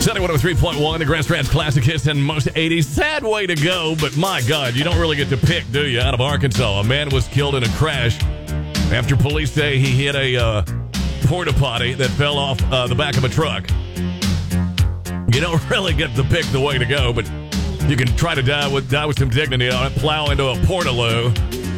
Sunny 103.1, the Grand Strands Classic Hits and most 80s. Sad way to go, but my God, you don't really get to pick, do you? Out of Arkansas, a man was killed in a crash after police say he hit a porta potty that fell off the back of a truck. You don't really get to pick the way to go, but you can try to die with some dignity on it, plow into a portaloo.